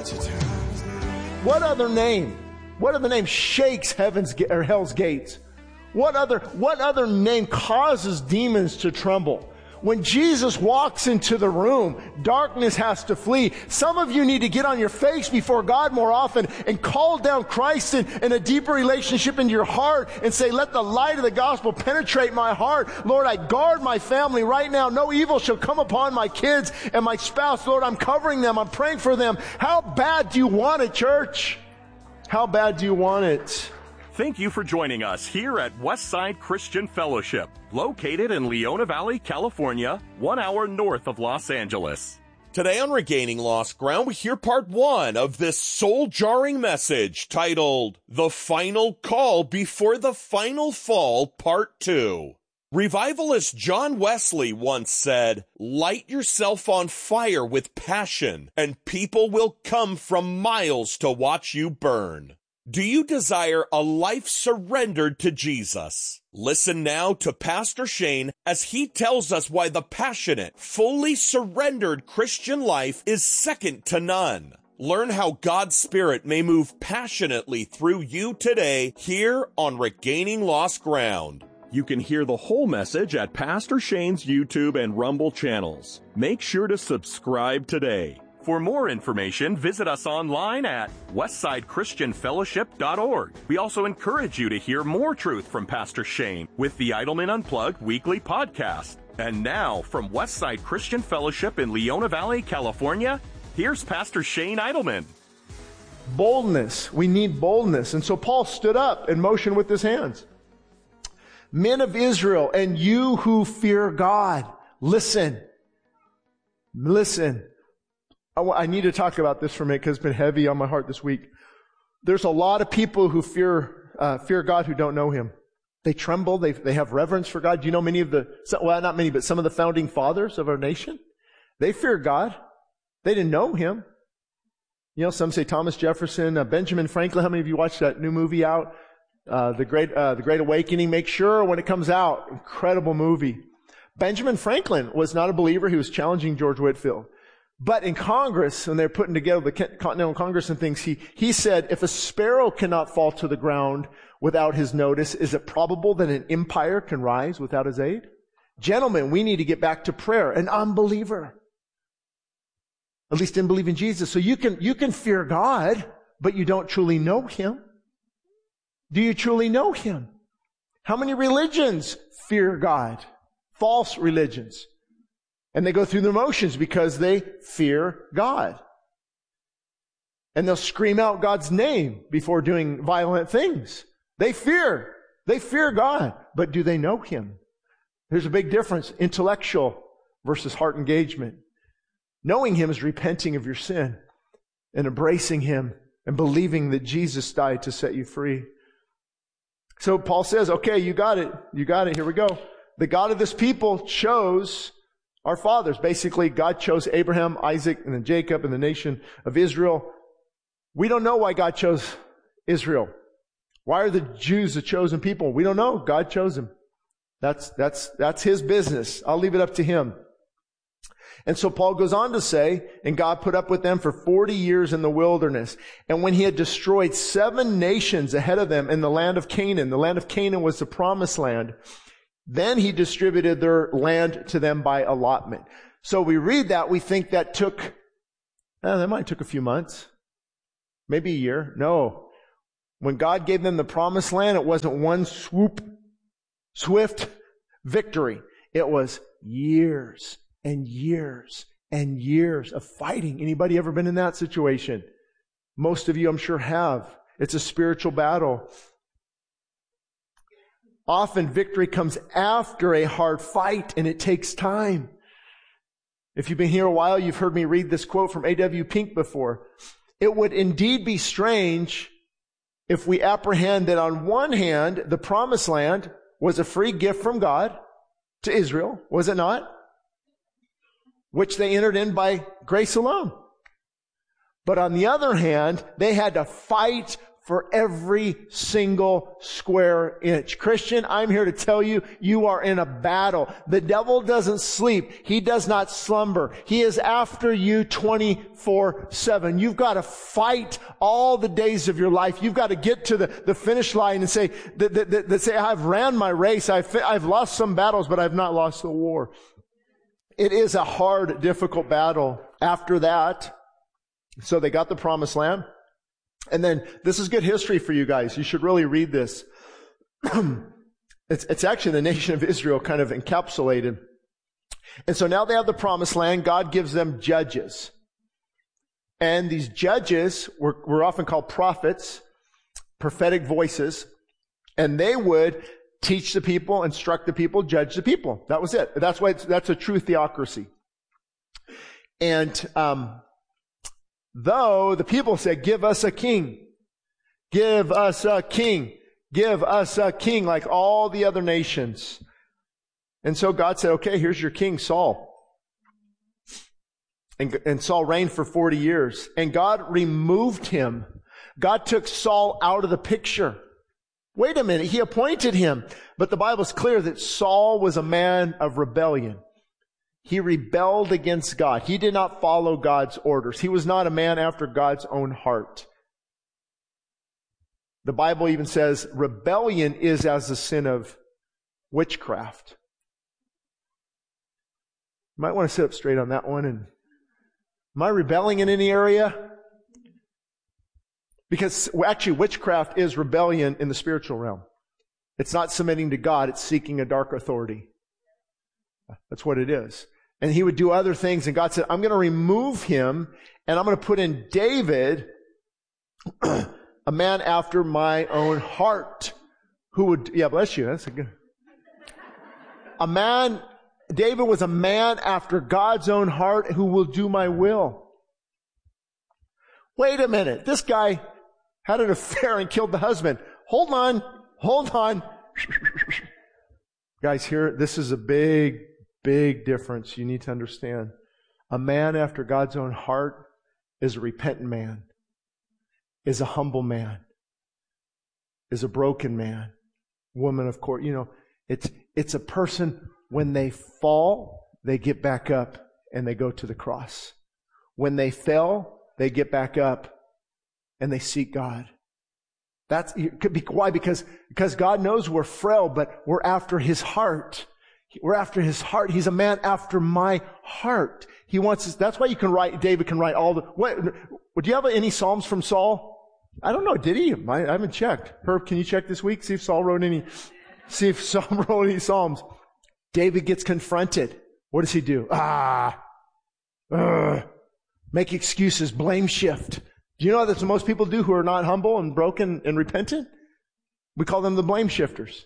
What other name shakes hell's gates? What other name causes demons to tremble? When Jesus walks into the room, darkness has to flee. Some of you need to get on your face before God more often and call down Christ in a deeper relationship into your heart and say, let the light of the gospel penetrate my heart. Lord, I guard my family right now. No evil shall come upon my kids and my spouse. Lord, I'm covering them. I'm praying for them. How bad do you want it, church? How bad do you want it? Thank you for joining us here at Westside Christian Fellowship, located in Leona Valley, California, 1 hour north of Los Angeles. Today on Regaining Lost Ground, we hear part 1 of this soul-jarring message titled, The Final Call Before the Final Fall, Part 2. Revivalist John Wesley once said, "Light yourself on fire with passion, and people will come from miles to watch you burn." Do you desire a life surrendered to Jesus? Listen now to Pastor Shane as he tells us why the passionate, fully surrendered Christian life is second to none. Learn how God's Spirit may move passionately through you today here on Regaining Lost Ground. You can hear the whole message at Pastor Shane's YouTube and Rumble channels. Make sure to subscribe today. For more information, visit us online at westsidechristianfellowship.org. We also encourage you to hear more truth from Pastor Shane with the Idleman Unplugged weekly podcast. And now, from Westside Christian Fellowship in Leona Valley, California, here's Pastor Shane Idleman. Boldness. We need boldness. And so Paul stood up and motioned with his hands. Men of Israel, and you who fear God, listen. Listen. I need to talk about this for a minute because it's been heavy on my heart this week. There's a lot of people who fear God who don't know Him. They tremble. They have reverence for God. Do you know many of not many, but some of the founding fathers of our nation? They fear God. They didn't know Him. You know, some say Thomas Jefferson, Benjamin Franklin. How many of you watched that new movie out? The Great Awakening. Make sure when it comes out, incredible movie. Benjamin Franklin was not a believer. He was challenging George Whitefield. But in Congress, when they're putting together the Continental Congress and things, he said, if a sparrow cannot fall to the ground without his notice, is it probable that an empire can rise without his aid? Gentlemen, we need to get back to prayer. An unbeliever at least didn't believe in Jesus. So you can fear God, but you don't truly know Him. Do you truly know Him? How many religions fear God? False religions. And they go through the motions because they fear God. And they'll scream out God's name before doing violent things. They fear God. But do they know Him? There's a big difference. Intellectual versus heart engagement. Knowing Him is repenting of your sin and embracing Him and believing that Jesus died to set you free. So Paul says, okay, you got it. Here we go. The God of this people chose our fathers. Basically, God chose Abraham, Isaac, and then Jacob and the nation of Israel. We don't know why God chose Israel. Why are the Jews the chosen people? We don't know. God chose them. That's His business. I'll leave it up to Him. And so Paul goes on to say, and God put up with them for 40 years in the wilderness. And when He had destroyed 7 nations ahead of them in the land of Canaan was the promised land, then He distributed their land to them by allotment. So we read that, we think that that might have took a few months, maybe a year. No. When God gave them the promised land, it wasn't one swift victory. It was years and years and years of fighting. Anybody ever been in that situation? Most of you, I'm sure, have. It's a spiritual battle. Often victory comes after a hard fight, and it takes time. If you've been here a while, you've heard me read this quote from A.W. Pink before. It would indeed be strange if we apprehend that on one hand, the promised land was a free gift from God to Israel, was it not? Which they entered in by grace alone. But on the other hand, they had to fight for every single square inch. Christian, I'm here to tell you, you are in a battle. The devil doesn't sleep. He does not slumber. He is after you 24/7. You've got to fight all the days of your life. You've got to get to the finish line and say, I've ran my race. I've lost some battles, but I've not lost the war. It is a hard, difficult battle. After that, so they got the promised land. And then, this is good history for you guys. You should really read this. It's actually the nation of Israel kind of encapsulated. And so now they have the promised land. God gives them judges. And these judges were often called prophets, prophetic voices. And they would teach the people, instruct the people, judge the people. That was it. That's why that's a true theocracy. And, though the people said, give us a king, give us a king, give us a king, like all the other nations. And so God said, okay, here's your king, Saul. And Saul reigned for 40 years. And God removed him. God took Saul out of the picture. Wait a minute, he appointed him. But the Bible's clear that Saul was a man of rebellion. He rebelled against God. He did not follow God's orders. He was not a man after God's own heart. The Bible even says rebellion is as the sin of witchcraft. You might want to sit up straight on that one. And am I rebelling in any area? Because actually witchcraft is rebellion in the spiritual realm. It's not submitting to God. It's seeking a dark authority. That's what it is. And he would do other things, and God said, I'm going to remove him, and I'm going to put in David, a man after my own heart, who would, yeah, bless you, that's a good, David was a man after God's own heart who will do my will. Wait a minute, this guy had an affair and killed the husband. Hold on. Guys, here, this is a big difference you need to understand. A man after God's own heart is a repentant man, is a humble man, is a broken man, woman of course. You know, it's a person, when they fall, they get back up and they go to the cross. When they fell, they get back up and they seek God. Why? Because God knows we're frail, but we're after His heart. We're after His heart. He's a man after my heart. He wants us. That's why David can write all the, do you have any Psalms from Saul? I don't know. Did he? I haven't checked. Herb, can you check this week? See if Saul wrote any Psalms. David gets confronted. What does he do? Make excuses, blame shift. Do you know that most people do who are not humble and broken and repentant? We call them the blame shifters.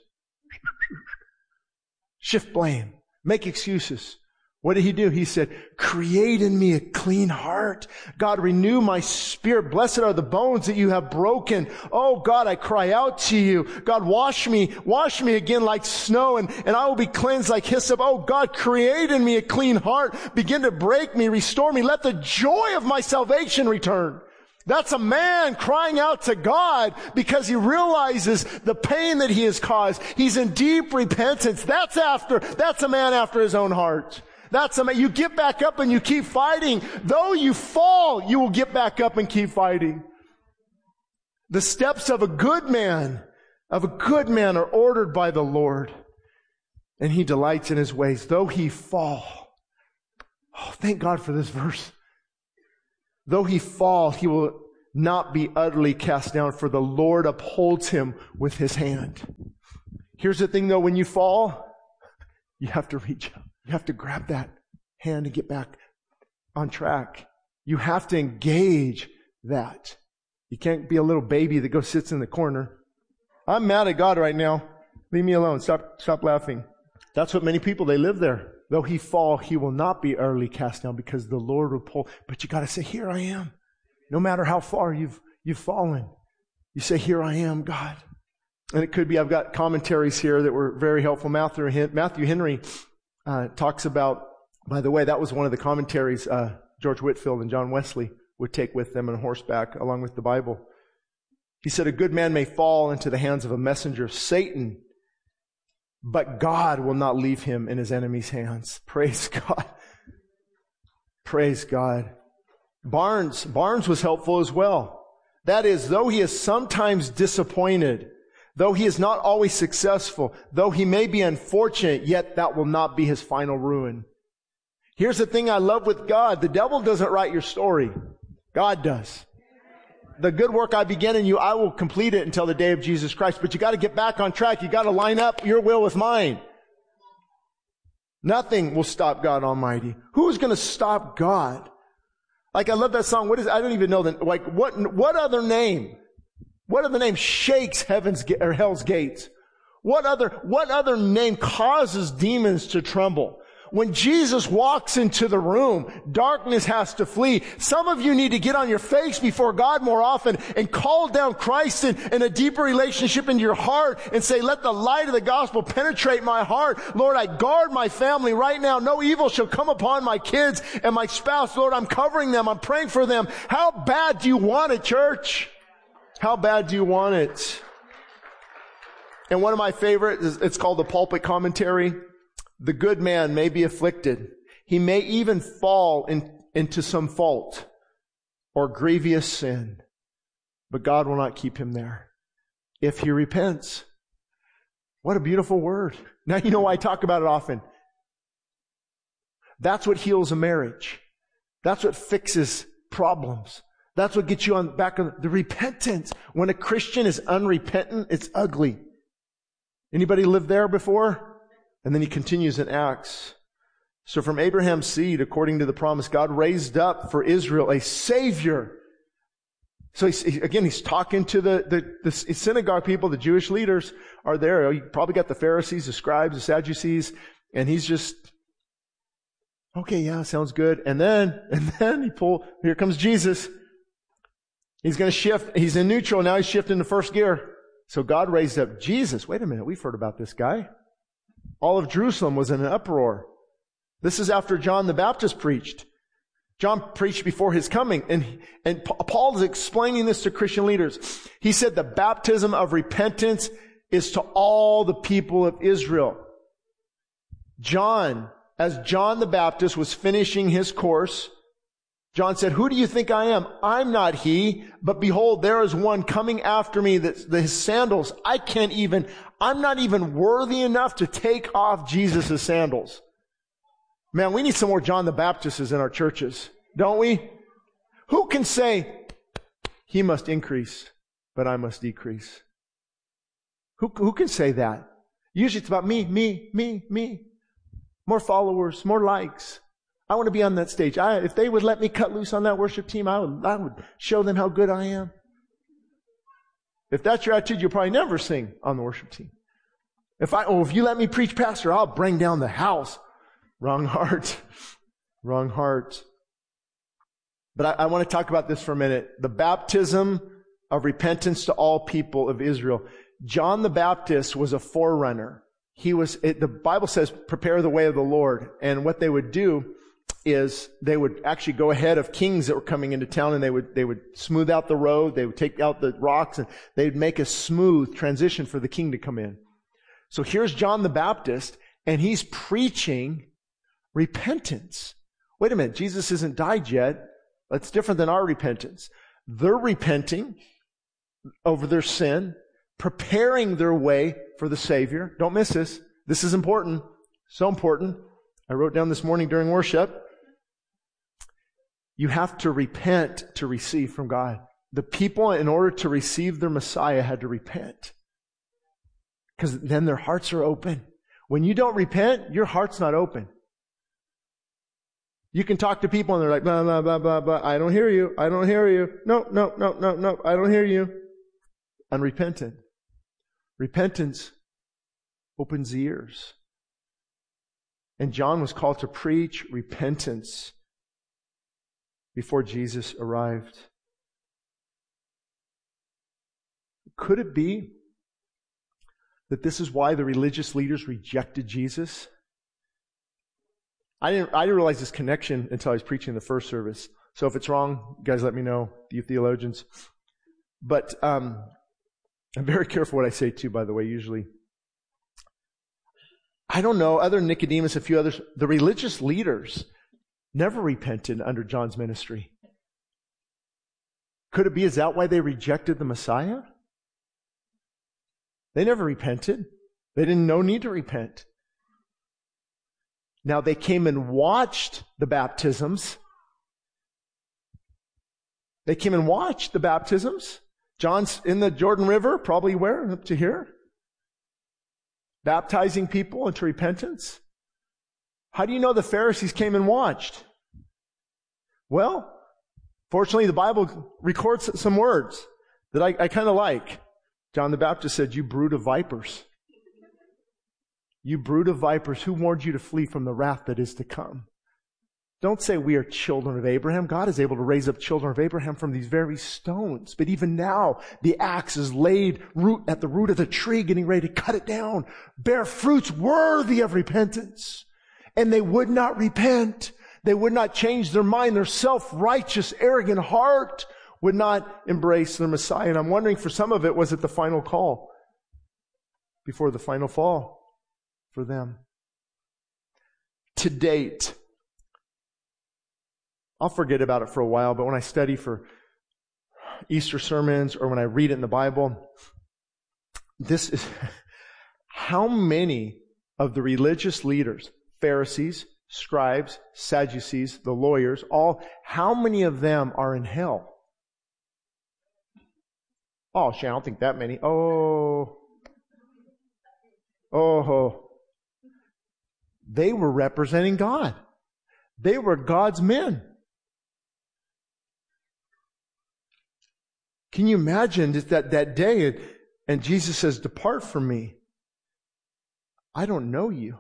Shift blame. Make excuses. What did he do? He said, create in me a clean heart. God, renew my spirit. Blessed are the bones that you have broken. Oh God, I cry out to you. God, wash me again like snow, and I will be cleansed like hyssop. Oh God, create in me a clean heart. Begin to break me, restore me. Let the joy of my salvation return. That's a man crying out to God because he realizes the pain that he has caused. He's in deep repentance. That's a man after his own heart. That's a man. You get back up and you keep fighting. Though you fall, you will get back up and keep fighting. The steps of a good man are ordered by the Lord, and he delights in his ways. Though he fall. Oh, thank God for this verse. Though he fall, he will not be utterly cast down, for the Lord upholds him with his hand. Here's the thing though, when you fall, you have to reach out. You have to grab that hand and get back on track. You have to engage that. You can't be a little baby that goes sits in the corner. I'm mad at God right now. Leave me alone. Stop laughing. That's what many people, they live there. Though he fall, he will not be utterly cast down, because the Lord will pull. But you got to say, here I am. No matter how far you've fallen, you say, here I am, God. And it could be, I've got commentaries here that were very helpful. Matthew Henry talks about, by the way, that was one of the commentaries George Whitefield and John Wesley would take with them on horseback along with the Bible. He said, a good man may fall into the hands of a messenger of Satan, but God will not leave him in his enemy's hands. Praise God. Praise God. Barnes was helpful as well. That is, though he is sometimes disappointed, though he is not always successful, though he may be unfortunate, yet that will not be his final ruin. Here's the thing I love with God. The devil doesn't write your story. God does. The good work I began in you, I will complete it until the day of Jesus Christ. But you got to get back on track. You got to line up your will with mine. Nothing will stop God Almighty. Who's going to stop God? Like, I love that song. I don't even know what other name shakes hell's gates? What other name causes demons to tremble? When Jesus walks into the room, darkness has to flee. Some of you need to get on your face before God more often and call down Christ in a deeper relationship into your heart and say, let the light of the gospel penetrate my heart. Lord, I guard my family right now. No evil shall come upon my kids and my spouse. Lord, I'm covering them. I'm praying for them. How bad do you want it, church? How bad do you want it? And one of my favorites, it's called the Pulpit Commentary. The good man may be afflicted. He may even fall into some fault or grievous sin, but God will not keep him there if he repents. What a beautiful word. Now you know why I talk about it often. That's what heals a marriage. That's what fixes problems. That's what gets you on back on the repentance. When a Christian is unrepentant, it's ugly. Anybody lived there before? And then he continues in Acts. So from Abraham's seed, according to the promise, God raised up for Israel a Savior. So he's talking to the synagogue people, the Jewish leaders are there. You probably got the Pharisees, the scribes, the Sadducees, and he's just, okay, yeah, sounds good. And then here comes Jesus. He's going to shift. He's in neutral. Now he's shifting to first gear. So God raised up Jesus. Wait a minute. We've heard about this guy. All of Jerusalem was in an uproar. This is after John the Baptist preached. John preached before his coming. And Paul is explaining this to Christian leaders. He said the baptism of repentance is to all the people of Israel. As John the Baptist was finishing his course, John said, who do you think I am? I'm not he, but behold, there is one coming after me that his sandals, I'm not even worthy enough to take off Jesus' sandals. Man, we need some more John the Baptists in our churches, don't we? Who can say, he must increase, but I must decrease? Who can say that? Usually it's about me. More followers, more likes. I want to be on that stage. If they would let me cut loose on that worship team, I would show them how good I am. If that's your attitude, you'll probably never sing on the worship team. If you let me preach, Pastor, I'll bring down the house. Wrong heart. Wrong heart. But I want to talk about this for a minute. The baptism of repentance to all people of Israel. John the Baptist was a forerunner. The Bible says, prepare the way of the Lord. And what they would do is they would actually go ahead of kings that were coming into town, and they would smooth out the road. They would take out the rocks, and they'd make a smooth transition for the king to come in. So here's John the Baptist, and he's preaching repentance. Wait a minute, Jesus isn't died yet. That's different than our repentance. They're repenting over their sin, preparing their way for the Savior. Don't miss this. This is important. So important. I wrote down this morning during worship. You have to repent to receive from God. The people, in order to receive their Messiah, had to repent. Because then their hearts are open. When you don't repent, your heart's not open. You can talk to people and they're like, blah, blah, blah, blah, blah. I don't hear you. I don't hear you. No, I don't hear you. Unrepentant. Repentance opens the ears. And John was called to preach repentance before Jesus arrived. Could it be that this is why the religious leaders rejected Jesus? I didn't realize this connection until I was preaching the first service. So if it's wrong, guys let me know, you theologians. But I'm very careful what I say too, by the way, usually. I don't know, other than Nicodemus, a few others, the religious leaders never repented under John's ministry. Could it be, is that why they rejected the Messiah? They never repented. They didn't know need to repent. Now they came and watched the baptisms. They came and watched the baptisms. John's in the Jordan River, probably where? Up to here. Baptizing people into repentance. How do you know the Pharisees came and watched? Well, fortunately the Bible records some words that I kind of like. John the Baptist said, "You brood of vipers. You brood of vipers, who warned you to flee from the wrath that is to come?" Don't say we are children of Abraham. God is able to raise up children of Abraham from these very stones. But even now, the axe is laid at the root of the tree, getting ready to cut it down. Bear fruits worthy of repentance. And they would not repent. They would not change their mind. Their self-righteous, arrogant heart would not embrace the Messiah. And I'm wondering, for some of it, was it the final call before the final fall for them? To date, I'll forget about it for a while, but when I study for Easter sermons or when I read it in the Bible, this is how many of the religious leaders, Pharisees, scribes, Sadducees, the lawyers, how many of them are in hell? Oh, Shane, I don't think that many. Oh. They were representing God. They were God's men. Can you imagine just that day and Jesus says, "Depart from me. I don't know you."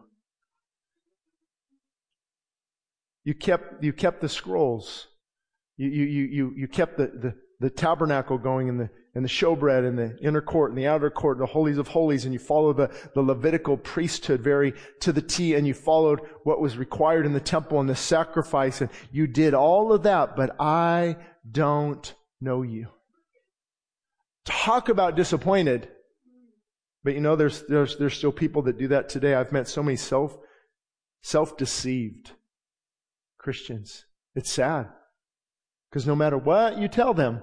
You kept the scrolls. You kept the tabernacle going and the showbread and the inner court and the outer court, the holies of holies, and you followed the Levitical priesthood very to the T, and you followed what was required in the temple and the sacrifice, and you did all of that, but I don't know you. Talk about disappointed. But you know, there's still people that do that today. I've met so many self-deceived Christians. It's sad. Because no matter what you tell them,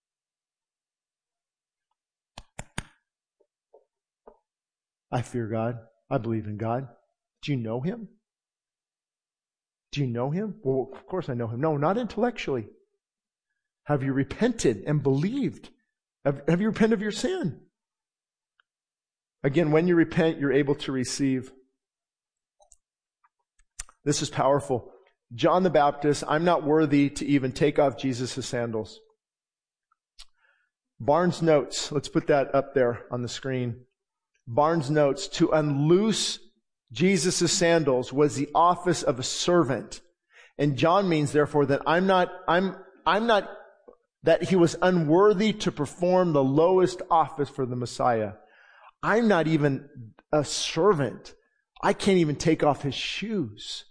I fear God. I believe in God. Do you know Him? Do you know Him? Well, of course I know Him. No, not intellectually. Have you repented and believed? Have you repented of your sin? Again, when you repent, you're able to receive. This is powerful. John the Baptist, "I'm not worthy to even take off Jesus' sandals." Barnes notes, let's put that up there on the screen. Barnes notes, to unloose Jesus' sandals was the office of a servant. And John means, therefore, that I'm not that he was unworthy to perform the lowest office for the Messiah. I'm not even a servant. I can't even take off his shoes.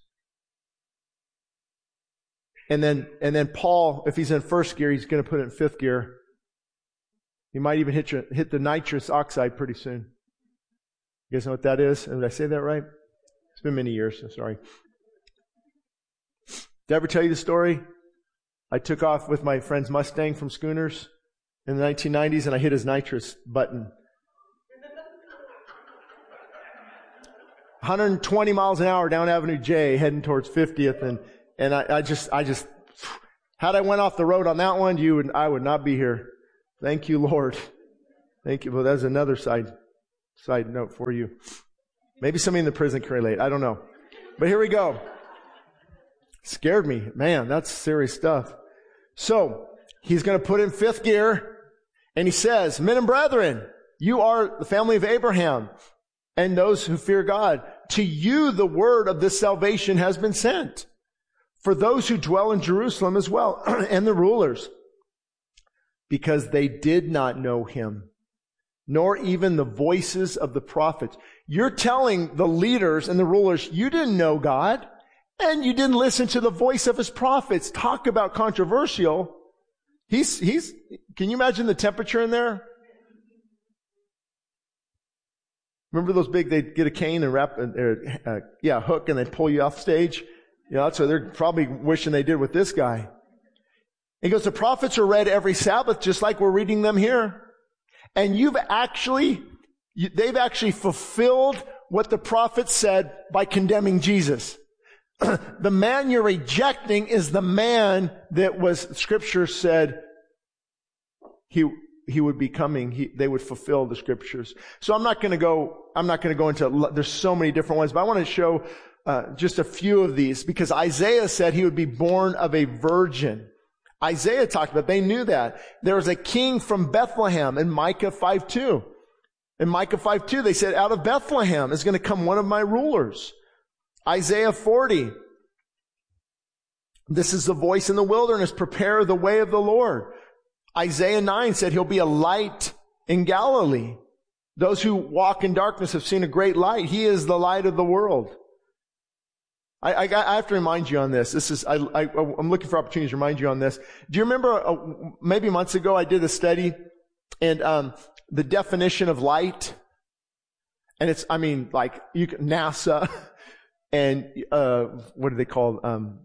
And then Paul, if he's in first gear, he's going to put it in fifth gear. He might even hit the nitrous oxide pretty soon. You guys know what that is? Did I say that right? It's been many years, so sorry. Did I ever tell you the story? I took off with my friend's Mustang from Schooners in the 1990s, and I hit his nitrous button. 120 miles an hour down Avenue J, heading towards 50th, and I just, had I went off the road on that one, I would not be here. Thank you, Lord. Thank you. Well, that's another side note for you. Maybe somebody in the prison can relate. I don't know. But here we go. Scared me. Man, that's serious stuff. So, he's going to put in fifth gear, and he says, "Men and brethren, you are the family of Abraham, and those who fear God. To you the word of this salvation has been sent. For those who dwell in Jerusalem as well, and the rulers, because they did not know him, nor even the voices of the prophets." You're telling the leaders and the rulers, you didn't know God, and you didn't listen to the voice of his prophets. Talk about controversial. Can Can you imagine the temperature in there? Remember those big, they'd get a cane and wrap, a hook, and they'd pull you off stage? You know, that's what they're probably wishing they did with this guy. He goes, the prophets are read every Sabbath, just like we're reading them here. And they've actually fulfilled what the prophets said by condemning Jesus. The man you're rejecting is the man that Scripture said he would be coming. They would fulfill the Scriptures. So I'm not going to go into, there's so many different ones, but I want to show just a few of these, because Isaiah said he would be born of a virgin. Isaiah talked about, they knew that. There was a king from Bethlehem in Micah 5:2. In Micah 5:2, they said, out of Bethlehem is going to come one of my rulers. Isaiah 40. This is the voice in the wilderness, prepare the way of the Lord. Isaiah 9 said he'll be a light in Galilee. Those who walk in darkness have seen a great light. He is the light of the world. I have to remind you on this. I'm looking for opportunities to remind you on this. Do you remember maybe months ago I did a study and the definition of light? And it's, NASA and what do they call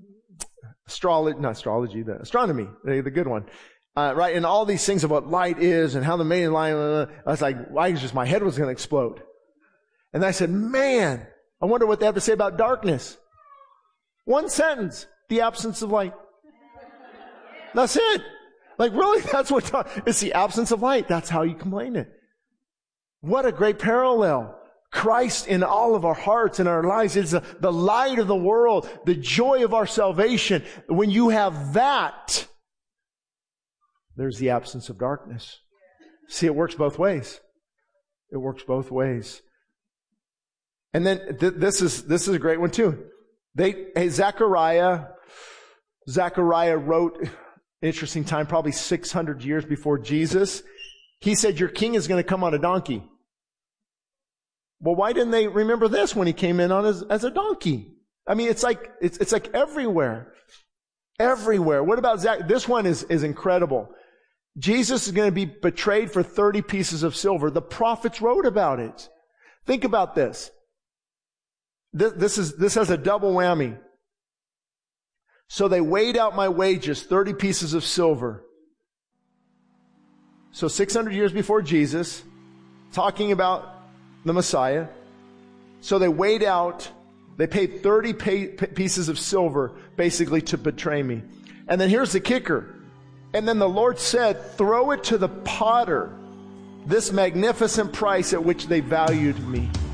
astronomy, the good one. Right, and all these things of what light is and how the main light, I was like, my head was going to explode. And I said, man, I wonder what they have to say about darkness. One sentence, the absence of light. That's it. Like, really, that's what, it's the absence of light. That's how you explain it. What a great parallel. Christ in all of our hearts and our lives is the light of the world, the joy of our salvation. When you have that, there's the absence of darkness. See, it works both ways. It works both ways. And then this is a great one too. Zechariah wrote, interesting time, probably 600 years before Jesus. He said, your king is going to come on a donkey. Well, why didn't they remember this when he came in as a donkey? I mean, it's like everywhere. Everywhere. What about Zach? This one is incredible. Jesus is going to be betrayed for 30 pieces of silver. The prophets wrote about it. Think about this. This has a double whammy. So they weighed out my wages, 30 pieces of silver. So 600 years before Jesus, talking about the Messiah. So they weighed out, they paid 30 pieces of silver basically to betray me. And then here's the kicker. And then the Lord said, throw it to the potter, this magnificent price at which they valued me.